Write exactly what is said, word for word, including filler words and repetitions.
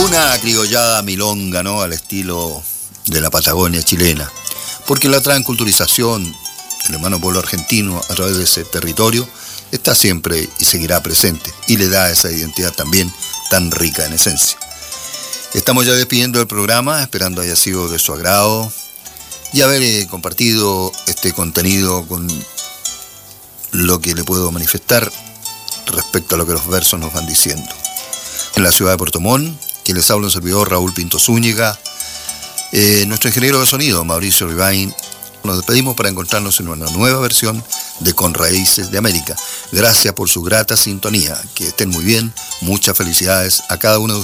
Una criollada milonga, ¿no? Al estilo de la Patagonia chilena. Porque la transculturización del hermano pueblo argentino a través de ese territorio está siempre y seguirá presente. Y le da esa identidad también tan rica en esencia. Estamos ya despidiendo el programa, esperando haya sido de su agrado y haber eh, compartido este contenido con lo que le puedo manifestar respecto a lo que los versos nos van diciendo. En la ciudad de Puerto Montt, quien les habla un servidor, Raúl Pinto Zúñiga, eh, nuestro ingeniero de sonido, Mauricio Rivain. Nos despedimos para encontrarnos en una nueva versión de Con Raíces de América. Gracias por su grata sintonía. Que estén muy bien. Muchas felicidades a cada uno de ustedes.